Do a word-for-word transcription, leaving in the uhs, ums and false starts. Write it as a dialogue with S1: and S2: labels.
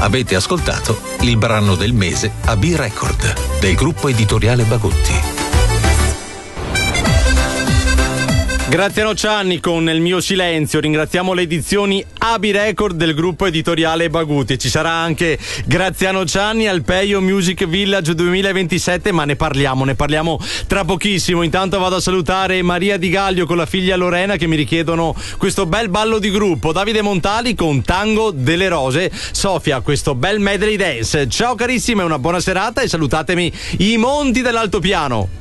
S1: Avete ascoltato il brano del mese A B Record del gruppo editoriale Bagutti.
S2: Graziano Cianni con Il mio silenzio. Ringraziamo le edizioni A B Record del gruppo editoriale Bagutti. Ci sarà anche Graziano Cianni al Peio Music Village duemilaventisette, ma ne parliamo, ne parliamo tra pochissimo. Intanto vado a salutare Maria Di Gaglio con la figlia Lorena che mi richiedono questo bel ballo di gruppo. Davide Montali con Tango delle Rose. Sofia, questo bel medley dance. Ciao carissime, una buona serata e salutatemi i monti dell'altopiano.